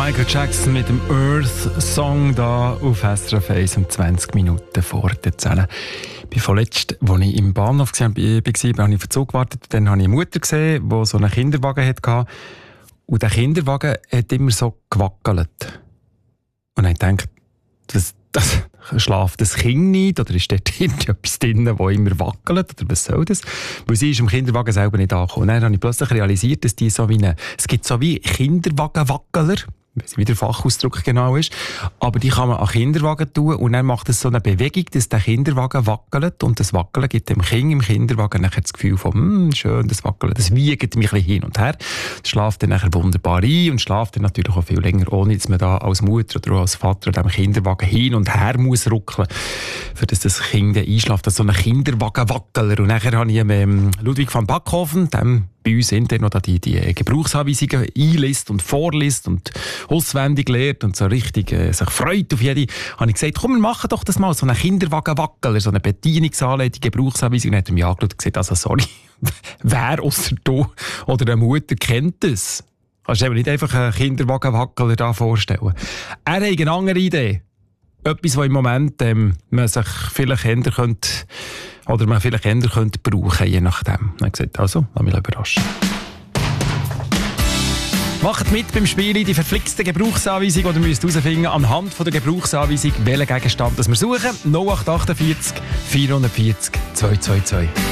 Michael Jackson mit dem Earth-Song da auf SRF 1 um 20 Minuten vor der 10. Ich bin vorletzt, als ich im Bahnhof war, habe ich auf den Zug gewartet. Dann habe ich eine Mutter gesehen, die so einen Kinderwagen hatte. Und der Kinderwagen hat immer so gewackelt. Und ich dachte, das schlaft das Kind nicht? Oder ist dort irgendetwas drin, das immer wackelt? Oder was soll das? Weil sie ist im Kinderwagen selber nicht angekommen. Und dann habe ich plötzlich realisiert, dass die so wie es gibt so wie Kinderwagenwackeler. Ich weiss nicht, wie der Fachausdruck genau ist. Aber die kann man an Kinderwagen tun und dann macht es so eine Bewegung, dass der Kinderwagen wackelt. Und das Wackeln gibt dem Kind im Kinderwagen nachher das Gefühl von, schön, das Wackeln, das wiegt mich ein bisschen hin und her. Das schläft dann nachher wunderbar ein und schläft dann natürlich auch viel länger, ohne dass man da als Mutter oder als Vater dem Kinderwagen hin und her muss ruckeln, für dass das Kind einschläft. Das ist so ein Kinderwagenwackeler. Und nachher habe ich Ludwig van Backhofen, dem bei uns intern noch die Gebrauchsanweisungen einliest und vorliest und auswendig lernt und so richtig sich freut auf jede, habe ich gesagt, komm, wir machen doch das mal, so einen Kinderwagenwackeler, so eine Bedienungsanleitung, Gebrauchsanweisung. Und dann hat er mich angeschaut und gesagt, also sorry, wer ausser du oder eine Mutter kennt das? Kannst du eben nicht einfach einen Kinderwagenwackeler da vorstellen. Er hat eine andere Idee. Etwas, was im Moment man sich vielleicht ändern könnte, oder man vielleicht ändern könnte brauchen, je nachdem. Er hat gesagt, also, lass mich überraschen. Macht mit beim Spiel die verflixte Gebrauchsanweisung, oder müsst herausfinden anhand von der Gebrauchsanweisung, welchen Gegenstand das wir suchen. 0848 440 222.